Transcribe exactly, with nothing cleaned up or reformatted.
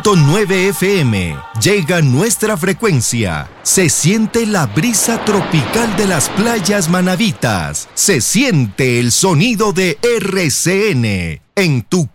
punto nueve F M. Llega nuestra frecuencia. Se siente la brisa tropical de las playas manavitas. Se siente el sonido de R C N en tu